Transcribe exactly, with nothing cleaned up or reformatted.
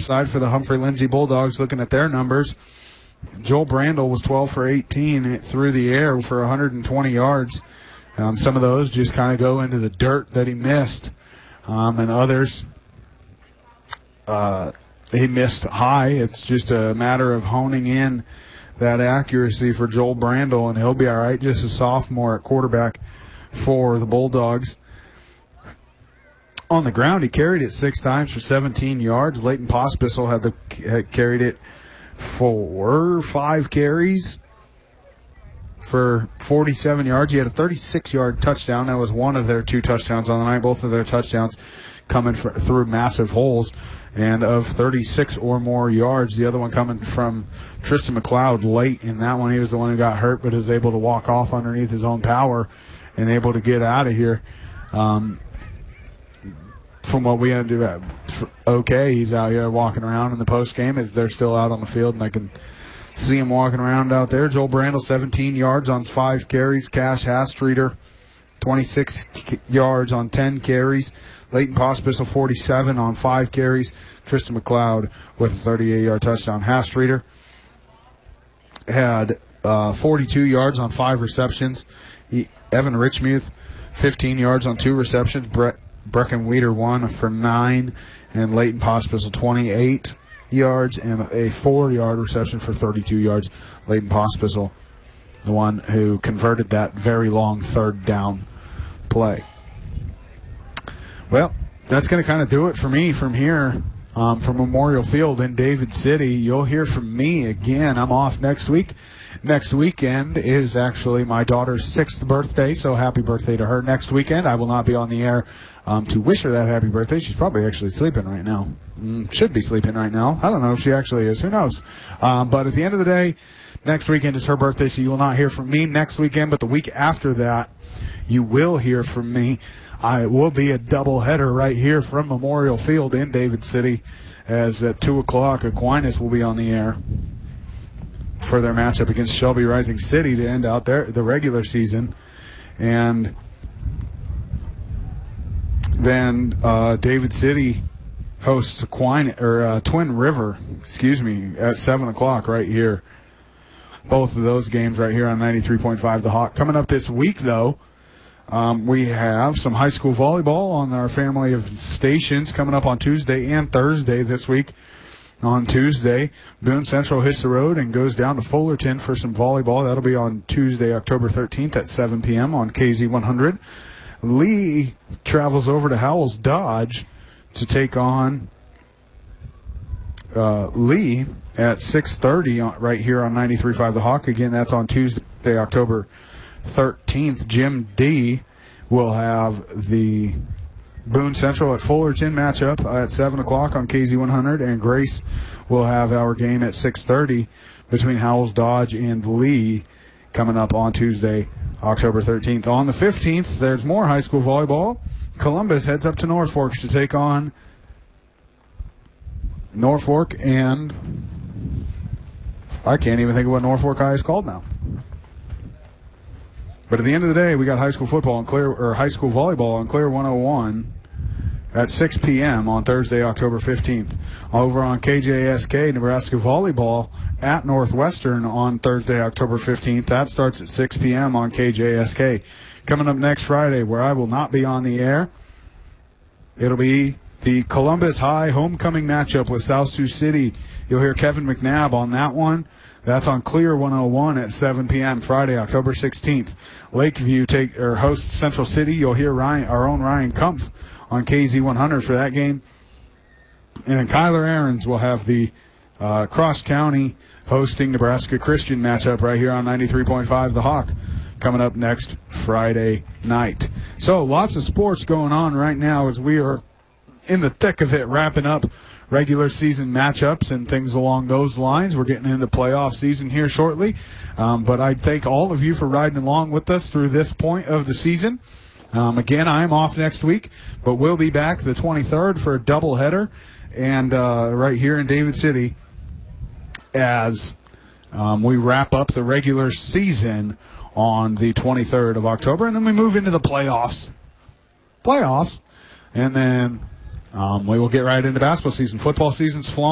side for the Humphrey Lindsay Bulldogs, looking at their numbers, Joel Brandel was twelve for eighteen through the air for one hundred twenty yards. Um, some of those just kind of go into the dirt that he missed, um, and others uh, he missed high. It's just a matter of honing in that accuracy for Joel Brandel, and he'll be all right. Just a sophomore at quarterback for the Bulldogs. On the ground, he carried it six times for seventeen yards. Leighton Pospisil had, the, had carried it for five carries for forty-seven yards. He had a thirty-six-yard touchdown. That was one of their two touchdowns on the night. Both of their touchdowns coming for, through massive holes. And of thirty-six or more yards, the other one coming from Tristan McLeod late in that one. He was the one who got hurt, but was able to walk off underneath his own power and able to get out of here. Um, from what we had to do, okay, he's out here walking around in the post game as they're still out on the field, and I can see him walking around out there. Joel Brandel, seventeen yards on five carries. Cash Hastreater, twenty-six yards on ten carries. Leighton Pospisil, forty-seven on five carries. Tristan McLeod with a thirty-eight-yard touchdown. Hastreater had uh, forty-two yards on five receptions. He, Evan Richmuth, fifteen yards on two receptions. Brett Breckenweeder, one for nine. And Leighton Pospisil, twenty-eight yards and a four-yard reception for thirty-two yards. Leighton Pospisil, the one who converted that very long third down play. Well, that's going to kind of do it for me from here, um, from Memorial Field in David City. You'll hear from me again. I'm off next week. Next weekend is actually my daughter's sixth birthday, so happy birthday to her next weekend. I will not be on the air um, to wish her that happy birthday. She's probably actually sleeping right now. Mm, should be sleeping right now. I don't know if she actually is. Who knows? Um, but at the end of the day, next weekend is her birthday, so you will not hear from me next weekend. But the week after that, you will hear from me. I will be a doubleheader right here from Memorial Field in David City, as at two o'clock Aquinas will be on the air for their matchup against Shelby Rising City to end out their the regular season. And then uh, David City hosts Aquinas, or uh, Twin River, excuse me, at seven o'clock right here. Both of those games right here on ninety-three point five The Hawk. Coming up this week, though, Um, we have some high school volleyball on our family of stations coming up on Tuesday and Thursday this week. On Tuesday, Boone Central hits the road and goes down to Fullerton for some volleyball. That'll be on Tuesday, October thirteenth at seven p.m. on K Z one hundred. Lee travels over to Howells Dodge to take on uh, Lee at six thirty right here on ninety-three point five The Hawk. Again, that's on Tuesday, October thirteenth. Jim D will have the Boone Central at Fullerton matchup at seven o'clock on K Z one hundred, and Grace will have our game at six thirty between Howells Dodge and Lee coming up on Tuesday, October thirteenth. On the fifteenth, there's more high school volleyball. Columbus heads up to Norfolk to take on Norfolk, and I can't even think of what Norfolk High is called now. But at the end of the day, we got high school football on Clear, or high school volleyball on Clear one oh one at six p.m. on Thursday, October fifteenth. Over on K J S K, Nebraska volleyball at Northwestern on Thursday, October fifteenth. That starts at six p.m. on K J S K. Coming up next Friday, where I will not be on the air, it'll be the Columbus High homecoming matchup with South Sioux City. You'll hear Kevin McNabb on that one. That's on Clear one oh one at seven p.m. Friday, October sixteenth. Lakeview take or hosts Central City. You'll hear Ryan, our own Ryan Kumpf on K Z one hundred for that game. And then Kyler Ahrens will have the uh, Cross County hosting Nebraska Christian matchup right here on ninety-three point five The Hawk coming up next Friday night. So lots of sports going on right now as we are in the thick of it, wrapping up regular season matchups and things along those lines. We're getting into playoff season here shortly. Um, but I thank all of you for riding along with us through this point of the season. Um, again, I'm off next week, but we'll be back the twenty-third for a doubleheader and uh, right here in David City as um, we wrap up the regular season on the twenty-third of October. And then we move into the playoffs. Playoffs. And then Um, we will get right into basketball season. Football season's flown.